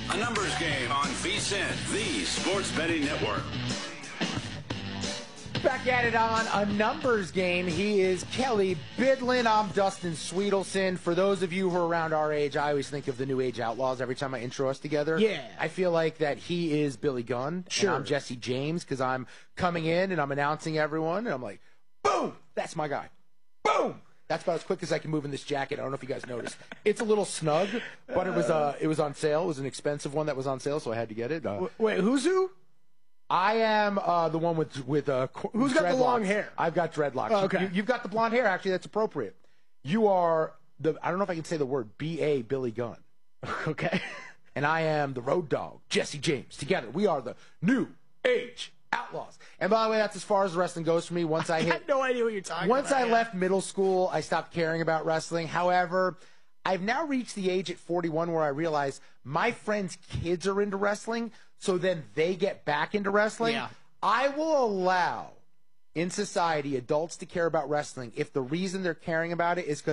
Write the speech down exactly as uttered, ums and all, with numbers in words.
A numbers game on V S I N, the sports betting network. Back at it on a numbers game. He is Kelly Bidlin. I'm Dustin Sweetelson. For those of you who are around our age, I always think of the New Age Outlaws every time I intro us together. Yeah. I feel like that he is Billy Gunn. Sure. And I'm Jesse James because I'm coming in and I'm announcing everyone. And I'm like, boom, that's my guy. Boom. That's about as quick as I can move in this jacket. I don't know if you guys noticed. It's a little snug, but it was uh, it was on sale. It was an expensive one that was on sale, so I had to get it. Uh, Wait, who's who? I am uh, the one with with uh, who's got the long hair? I've got dreadlocks. Oh, okay, you, you've got the blonde hair. Actually, that's appropriate. You are the I don't know if I can say the word B A Billy Gunn. Okay, and I am the road dog Jesse James. Together, we are the New Age Outlaws. And by the way, that's as far as wrestling goes for me. Once I, I hit, had no idea what you're talking once about. Once I yeah. left middle school, I stopped caring about wrestling. However, I've now reached the age at forty-one where I realize my friends' kids are into wrestling, so then they get back into wrestling. Yeah. I will allow in society adults to care about wrestling if the reason they're caring about it is because